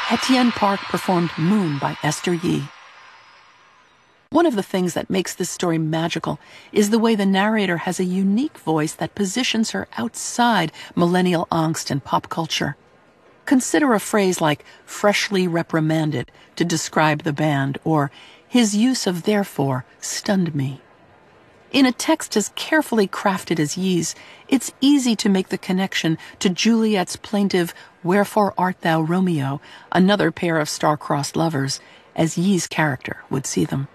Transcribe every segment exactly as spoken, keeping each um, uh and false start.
Etienne Park performed Moon by Esther Yi. One of the things that makes this story magical is the way the narrator has a unique voice that positions her outside millennial angst and pop culture. Consider a phrase like freshly reprimanded to describe the band, or his use of therefore stunned me. In a text as carefully crafted as Yi's, it's easy to make the connection to Juliet's plaintive "Wherefore art thou, Romeo?" another pair of star-crossed lovers, as Yi's character would see them.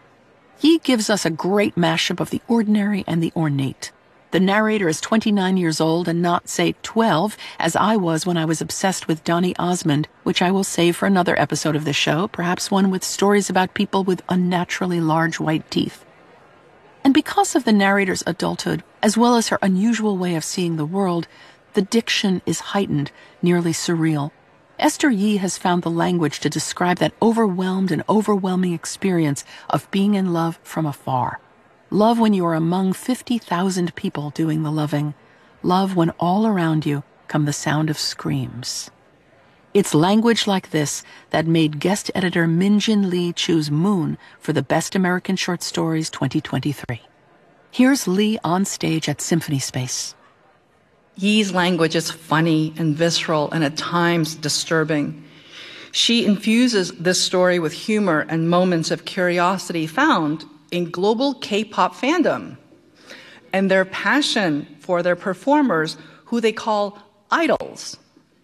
Yi gives us a great mashup of the ordinary and the ornate. The narrator is twenty-nine years old and not, say, twelve, as I was when I was obsessed with Donny Osmond, which I will save for another episode of the show, perhaps one with stories about people with unnaturally large white teeth. And because of the narrator's adulthood, as well as her unusual way of seeing the world, the diction is heightened, nearly surreal. Esther Yi has found the language to describe that overwhelmed and overwhelming experience of being in love from afar. Love when you are among fifty thousand people doing the loving. Love when all around you come the sound of screams. It's language like this that made guest editor Min-Jin Lee choose Moon for the Best American Short Stories twenty twenty-three. Here's Lee on stage at Symphony Space. Yi's language is funny and visceral and at times disturbing. She infuses this story with humor and moments of curiosity found in global K-pop fandom and their passion for their performers, who they call idols.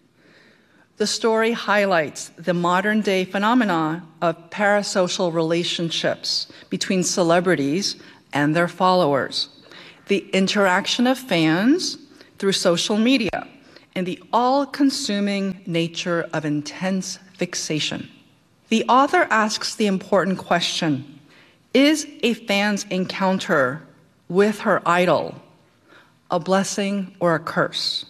The story highlights the modern-day phenomena of parasocial relationships between celebrities and their followers, the interaction of fans through social media, and the all-consuming nature of intense fixation. The author asks the important question, is a fan's encounter with her idol a blessing or a curse?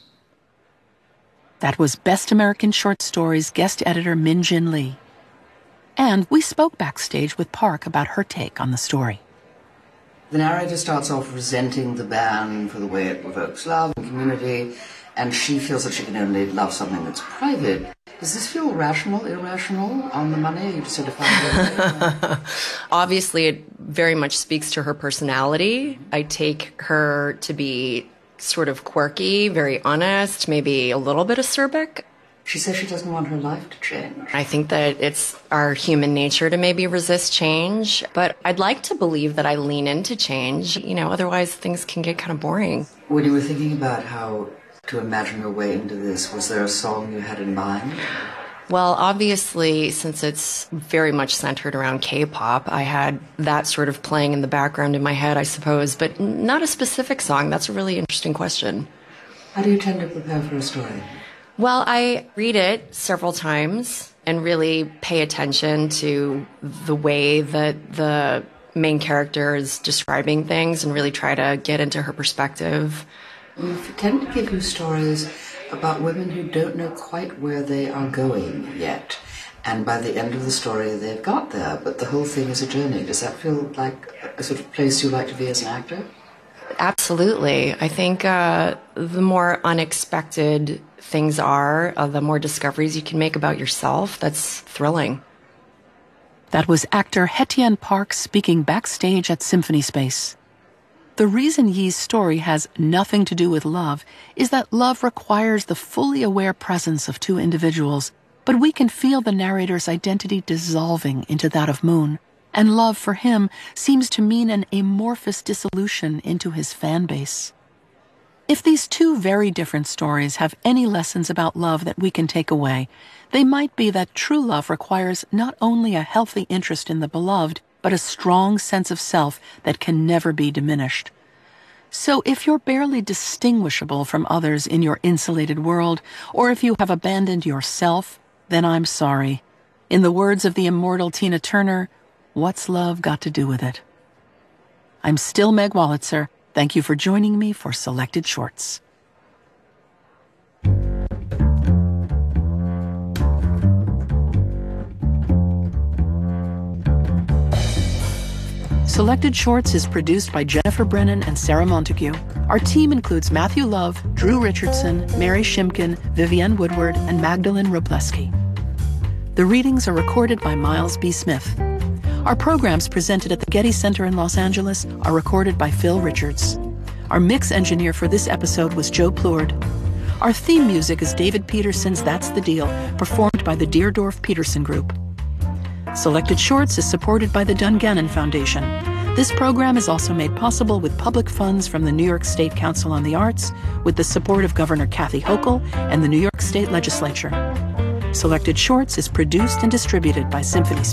That was Best American Short Stories guest editor Min-Jin Lee. And we spoke backstage with Park about her take on the story. The narrator starts off resenting the band for the way it evokes love and community, and she feels that she can only love something that's private. Does this feel rational, irrational, on the money? You just sort of find it. Obviously, it very much speaks to her personality. I take her to be sort of quirky, very honest, maybe a little bit acerbic. She says she doesn't want her life to change. I think that it's our human nature to maybe resist change, but I'd like to believe that I lean into change. You know, otherwise things can get kind of boring. When you were thinking about how to imagine your way into this, was there a song you had in mind? Well, obviously, since it's very much centered around K-pop, I had that sort of playing in the background in my head, I suppose, but not a specific song. That's a really interesting question. How do you tend to prepare for a story? Well, I read it several times and really pay attention to the way that the main character is describing things and really try to get into her perspective. We tend to give you stories about women who don't know quite where they are going yet. And by the end of the story, they've got there, but the whole thing is a journey. Does that feel like a sort of place you like to be as an actor? Absolutely. I think uh, the more unexpected things are, uh, the more discoveries you can make about yourself. That's thrilling. That was actor Etienne Park speaking backstage at Symphony Space. The reason Yi's story has nothing to do with love is that love requires the fully aware presence of two individuals, but we can feel the narrator's identity dissolving into that of Moon, and love for him seems to mean an amorphous dissolution into his fan base. If these two very different stories have any lessons about love that we can take away, they might be that true love requires not only a healthy interest in the beloved, but a strong sense of self that can never be diminished. So if you're barely distinguishable from others in your insulated world, or if you have abandoned yourself, then I'm sorry. In the words of the immortal Tina Turner, what's love got to do with it? I'm still Meg Wolitzer. Thank you for joining me for Selected Shorts. Selected Shorts is produced by Jennifer Brennan and Sarah Montague. Our team includes Matthew Love, Drew Richardson, Mary Shimkin, Vivienne Woodward, and Magdalene Robleski. The readings are recorded by Miles B. Smith. Our programs presented at the Getty Center in Los Angeles are recorded by Phil Richards. Our mix engineer for this episode was Joe Plourde. Our theme music is David Peterson's That's the Deal, performed by the Deerdorf Peterson Group. Selected Shorts is supported by the Dungannon Foundation. This program is also made possible with public funds from the New York State Council on the Arts, with the support of Governor Kathy Hochul and the New York State Legislature. Selected Shorts is produced and distributed by Symphony